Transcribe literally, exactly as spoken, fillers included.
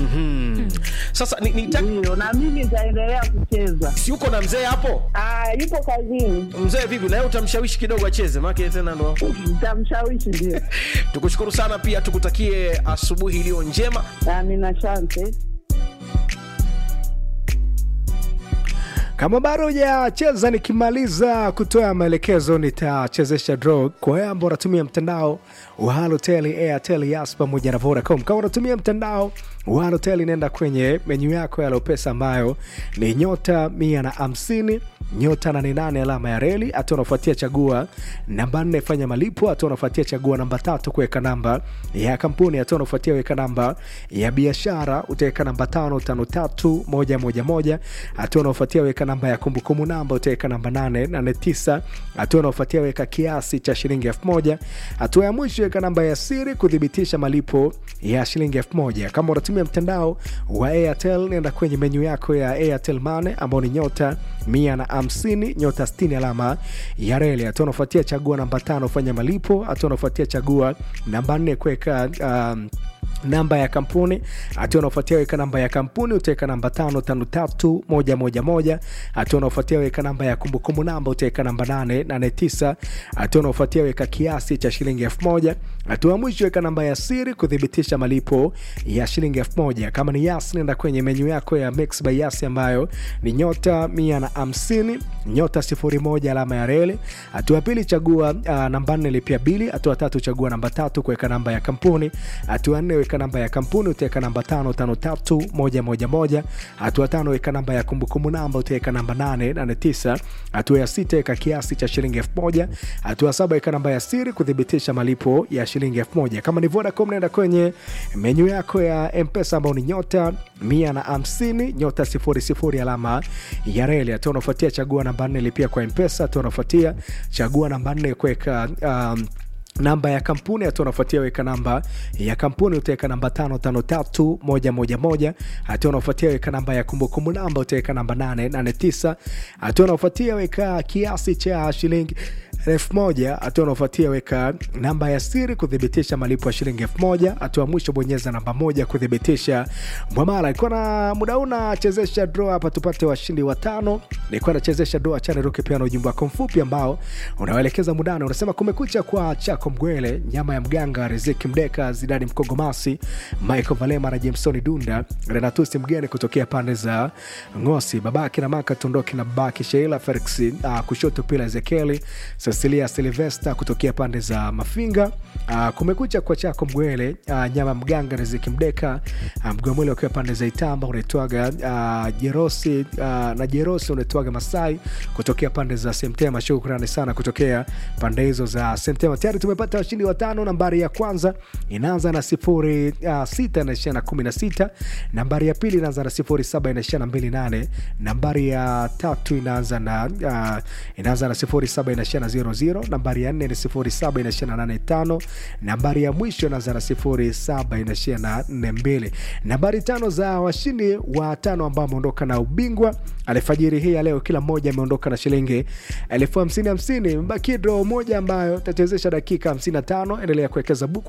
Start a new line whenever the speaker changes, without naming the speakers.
Mhm. Sasa ni, ni
Ndio, na mimi nitaendelea kucheza.
si uko na mzee hapo?
Ah, yupo kazini.
Mzee vipi? Na yeye utamshawishi kidogo acheze, maana tena ndo.
Nitamshawishi ndio.
Tukushukuru sana pia tukutakie asubuhi iliyo njema.
Na mimi asante.
Kama bado hujacheza, nikimaliza kutoa maelekezo nitachezesha draw kwa wewe ambao unatumia mtandao wa Halotel, Airtel, Yas pamoja na Vodacom. Kama unatumia mtandao wa Halotel, nenda kwenye menu yako ya Lopesa ambayo ni nyota mia na hamsini nyota nane nane alama ya reli. Hatua unafuatia chagua namba nne fanya malipo. Hatua unafuatia chagua namba tatu kuweka namba ya kampuni. Hatua unafuatia weka namba ya biashara, utaweka namba tano tano tatu moja moja moja. Hatua unafuatia weka namba ya kumbukumbu namba, utaweka namba nane nane tisa. Hatua unafuatia weka kiasi cha shilingi elfu moja. Hatua ya mwisho weka namba ya siri kudhibitisha malipo ya shilingi elfu moja. Kama unatumia mtandao wa Airtel, nenda kwenye menu yako ya Airtel Money ambao ni nyota mia na hamsini nyota sitini alama ya reli. Hatua unafuatia chagua namba tano fanya malipo. Hatua unafuatia chagua namba nne kuweka um, namba ya kampuni. Hatua unafuatia weka namba ya kampuni, utaweka namba tano tano tatu moja moja moja. Hatua unafuatia weka namba ya kumbukumbu namba, utaweka namba nane nane tisa. Hatua unafuatia weka kiasi cha shilingi elfu moja. Hatua mwisho weka namba ya siri kudhibitisha malipo ya shilingi elfu moja. Kama ni Yas, nenda kwenye menu yako ya Mix by Yas ambayo ni nyota mia na hamsini nyota sifuri moja alama ya reli. Hatua pili chagua uh, namba nne lipia bili. Hatua tatu chagua namba tatu kuweka namba ya kampuni. Hatua nne weka namba ya kampuni, utaweka namba tano tano tatu moja moja moja. Hatua tano weka namba ya kumbukumbu namba, utaweka namba nane nane tisa. Hatua ya sita weka kiasi cha shilingi elfu moja. Hatua saba weka namba ya siri kudhibitisha malipo ya shilingi elfu moja. Kama ni Vodacom, nenda kwenye menu yako ya M-Pesa ambao ni nyota mia na hamsini nyota sifuri sifuri alama ya reli. Hatua unafuatia chagua namba nne lipia kwa M-Pesa. Hatua unafuatia chagua namba nne kuweka um, namba ya kampuni. Hatua unafuatia weka namba ya kampuni, utaweka namba tano tano tatu moja moja moja. Hatua unafuatia weka namba ya kumbukumbu namba, utaweka namba nane nane tisa. Hatua unafuatia weka kiasi cha shilingi elfu moja. Hatua unafuatia weka namba ya siri kudhibitisha malipo ya shilingi elfu moja. Hatua mwisho bonyeza namba moja kudhibitisha mwamala. Nilikuwa na muda una chezesha draw hapa tupate washindi watano. Nilikuwa nachezesha draw, achana ruke pia na ujumbe wako mfupi ambao unawaelekeza mudana. Unasema kumekucha kwa Chako Mgwele, nyama ya mganga, Riziki Mdeka, Zidani Mkogomasi, Michael Valema na Jameson Dunda, Renatusi Mgeni kutokea pande za Ngosi, babaki na Maka Tondoki na babaki Sheila Felix, uh, kushoto pila Ezekieli, Cecilia Silvester kutokea pande za Mafinga. Uh, kumekucha kwa Chako Mgwele, uh, nyama mganga, Riziki Mdeka, uh, Mgwamwele wakiwa pande za Itamba, unaitwaga uh, Jerosi uh, na Jerosi unaitwaga Masai kutokea pande za Semtema. Shukrani sana kutokea pande hizo za Semtema. Tayari tumepata washindi watano. Nambari ya kwanza inaanza na sifuri sita inaishia na kumi na sita. Nambari ya pili inaanza na sifuri saba inaishia na mbili nane. Nambari ya tatu inaanza na uh, inaanza na sifuri saba inaishia na zero zero. Nambari ya nne ni sifuri saba inaishia na nane tano. Nambari ya mwisho inaanza na sifuri saba inaishia na nne mbili. Nambari tano za washindi wa tano ambao wameondoka na ubingwa alfajiri hii ya leo, kila mmoja ameondoka na shilingi elfu hamsini hamsini. Mbaki draw moja ambayo tatawezesha dakika hamsini na tano. Endelea kuwekeza buku